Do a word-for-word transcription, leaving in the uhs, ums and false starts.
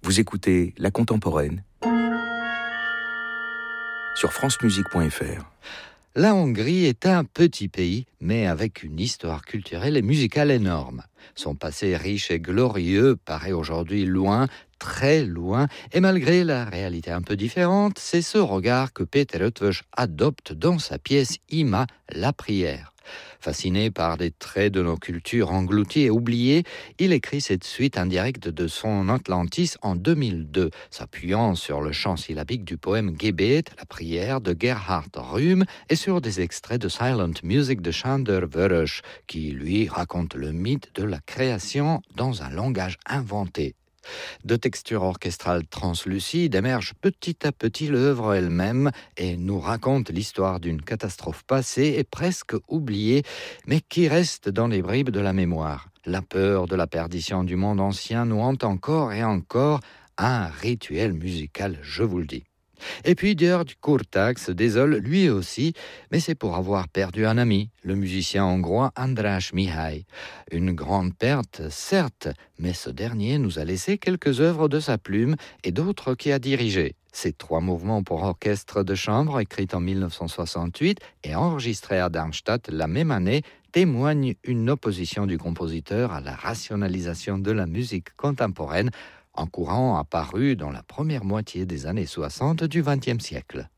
Vous écoutez La Contemporaine sur francemusique point f r. La Hongrie est un petit pays, mais avec une histoire culturelle et musicale énorme. Son passé riche et glorieux paraît aujourd'hui loin, très loin, et malgré la réalité un peu différente, c'est ce regard que Péter Ötvös adopte dans sa pièce Ima, la prière. Fasciné par des traits de nos cultures englouties et oubliées, il écrit cette suite indirecte de son Atlantis en deux mille deux, s'appuyant sur le chant syllabique du poème Gebet, la prière de Gerhard Rühm, et sur des extraits de Silent Music de Sándor Vörös, qui lui raconte le mythe de la création dans un langage inventé. De texture orchestrale translucide émerge petit à petit l'œuvre elle-même et nous raconte l'histoire d'une catastrophe passée et presque oubliée, mais qui reste dans les bribes de la mémoire. La peur de la perdition du monde ancien nous hante encore et encore, un rituel musical, je vous le dis. Et puis György Kurtág se désole lui aussi, mais c'est pour avoir perdu un ami, le musicien hongrois András Mihály. Une grande perte, certes, mais ce dernier nous a laissé quelques œuvres de sa plume et d'autres qu'il a dirigées. Ces trois mouvements pour orchestre de chambre, écrits en dix-neuf cent soixante-huit et enregistrés à Darmstadt la même année, témoignent une opposition du compositeur à la rationalisation de la musique contemporaine, un courant apparu dans la première moitié des années soixante du vingtième siècle.